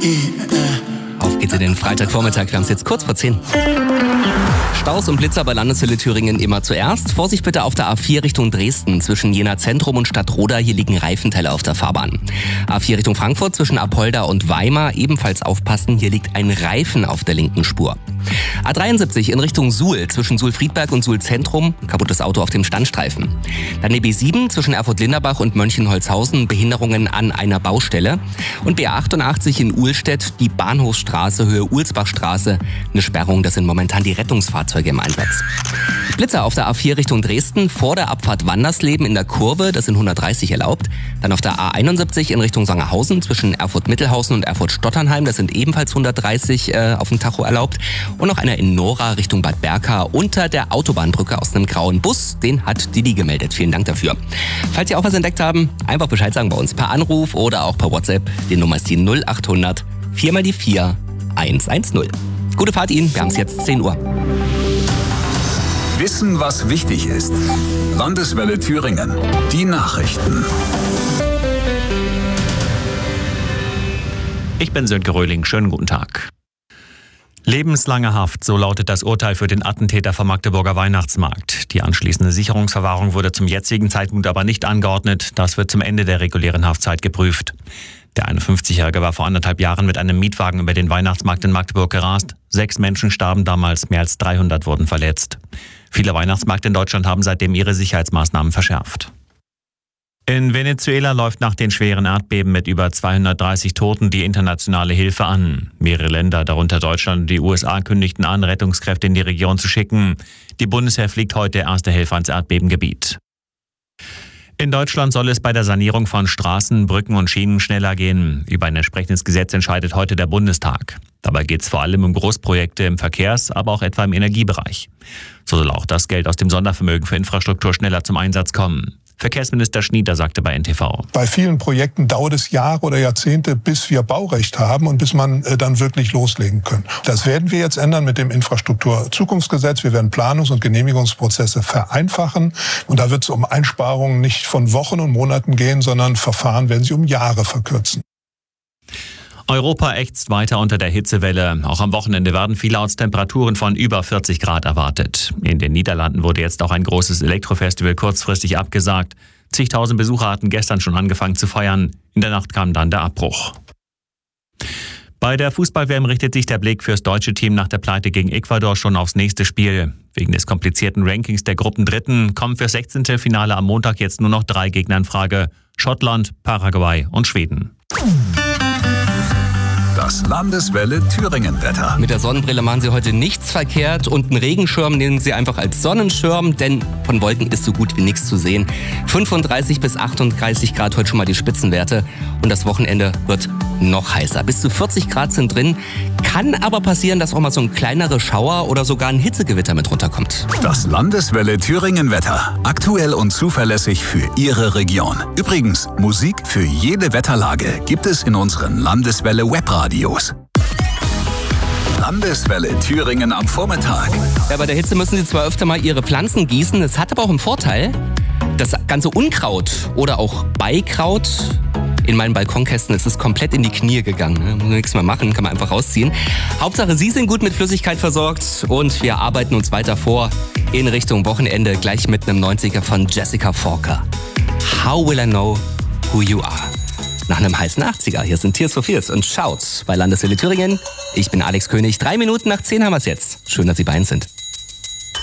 Auf geht's in den Freitagvormittag, wir haben es jetzt kurz vor 10. Staus und Blitzer bei Landeswelle Thüringen immer zuerst. Vorsicht bitte auf der A4 Richtung Dresden zwischen Jena Zentrum und Stadtroda. Hier liegen Reifenteile auf der Fahrbahn. A4 Richtung Frankfurt zwischen Apolda und Weimar. Ebenfalls aufpassen, hier liegt ein Reifen auf der linken Spur. A73 in Richtung Suhl zwischen Suhl-Friedberg und Suhl-Zentrum. Kaputtes Auto auf dem Standstreifen. Dann die B7 zwischen Erfurt-Linderbach und Mönchenholzhausen. Behinderungen an einer Baustelle. Und B88 in Uhlstedt, die Bahnhofsstraße, Höhe Ulsbachstraße. Eine Sperrung, das sind momentan die Rettungsfahrzeuge im Einsatz. Blitzer auf der A4 Richtung Dresden, vor der Abfahrt Wandersleben in der Kurve, das sind 130 erlaubt. Dann auf der A71 in Richtung Sangerhausen zwischen Erfurt-Mittelhausen und Erfurt-Stotternheim, das sind ebenfalls 130 auf dem Tacho erlaubt. Und noch einer in Nora Richtung Bad Berka unter der Autobahnbrücke aus einem grauen Bus, den hat Didi gemeldet. Vielen Dank dafür. Falls Sie auch was entdeckt haben, einfach Bescheid sagen bei uns per Anruf oder auch per WhatsApp. Die Nummer ist die 0800 4x4 110. Gute Fahrt Ihnen, wir haben es jetzt 10 Uhr. Wissen, was wichtig ist. Landeswelle Thüringen. Die Nachrichten. Ich bin Sönke Röhling. Schönen guten Tag. Lebenslange Haft, so lautet das Urteil für den Attentäter vom Magdeburger Weihnachtsmarkt. Die anschließende Sicherungsverwahrung wurde zum jetzigen Zeitpunkt aber nicht angeordnet. Das wird zum Ende der regulären Haftzeit geprüft. Der 51-Jährige war vor 1,5 Jahren mit einem Mietwagen über den Weihnachtsmarkt in Magdeburg gerast. 6 Menschen starben damals, mehr als 300 wurden verletzt. Viele Weihnachtsmärkte in Deutschland haben seitdem ihre Sicherheitsmaßnahmen verschärft. In Venezuela läuft nach den schweren Erdbeben mit über 230 Toten die internationale Hilfe an. Mehrere Länder, darunter Deutschland und die USA, kündigten an, Rettungskräfte in die Region zu schicken. Die Bundeswehr fliegt heute erste Helfer ans Erdbebengebiet. In Deutschland soll es bei der Sanierung von Straßen, Brücken und Schienen schneller gehen. Über ein entsprechendes Gesetz entscheidet heute der Bundestag. Dabei geht es vor allem um Großprojekte im Verkehrs-, aber auch etwa im Energiebereich. So soll auch das Geld aus dem Sondervermögen für Infrastruktur schneller zum Einsatz kommen. Verkehrsminister Schnieder sagte bei NTV. Bei vielen Projekten dauert es Jahre oder Jahrzehnte, bis wir Baurecht haben und bis man dann wirklich loslegen können. Das werden wir jetzt ändern mit dem Infrastrukturzukunftsgesetz. Wir werden Planungs- und Genehmigungsprozesse vereinfachen. Und da wird es um Einsparungen nicht von Wochen und Monaten gehen, sondern Verfahren werden sie um Jahre verkürzen. Europa ächzt weiter unter der Hitzewelle. Auch am Wochenende werden vielerorts Temperaturen von über 40 Grad erwartet. In den Niederlanden wurde jetzt auch ein großes Elektrofestival kurzfristig abgesagt. Zigtausend Besucher hatten gestern schon angefangen zu feiern. In der Nacht kam dann der Abbruch. Bei der Fußball-WM richtet sich der Blick fürs deutsche Team nach der Pleite gegen Ecuador schon aufs nächste Spiel. Wegen des komplizierten Rankings der Gruppendritten kommen fürs 16. Finale am Montag jetzt nur noch 3 Gegner in Frage: Schottland, Paraguay und Schweden. Das Landeswelle Thüringen-Wetter. Mit der Sonnenbrille machen Sie heute nichts verkehrt und einen Regenschirm nehmen Sie einfach als Sonnenschirm, denn von Wolken ist so gut wie nichts zu sehen. 35 bis 38 Grad heute schon mal die Spitzenwerte und das Wochenende wird noch heißer. Bis zu 40 Grad sind drin. Kann aber passieren, dass auch mal so ein kleinerer Schauer oder sogar ein Hitzegewitter mit runterkommt. Das Landeswelle Thüringen-Wetter. Aktuell und zuverlässig für Ihre Region. Übrigens, Musik für jede Wetterlage gibt es in unseren Landeswelle Webradios. Landeswelle Thüringen am Vormittag. Ja, bei der Hitze müssen Sie zwar öfter mal Ihre Pflanzen gießen, es hat aber auch einen Vorteil. Das ganze Unkraut oder auch Beikraut in meinen Balkonkästen ist es komplett in die Knie gegangen. Muss man nichts mehr machen, kann man einfach rausziehen. Hauptsache, Sie sind gut mit Flüssigkeit versorgt und wir arbeiten uns weiter vor in Richtung Wochenende, gleich mit einem 90er von Jessica Falker. How will I know who you are? Nach einem heißen 80er. Hier sind Tears for Fears und Shout bei Landeswelle Thüringen. Ich bin Alex König. 3 Minuten nach 10 haben wir es jetzt. Schön, dass Sie bei uns sind.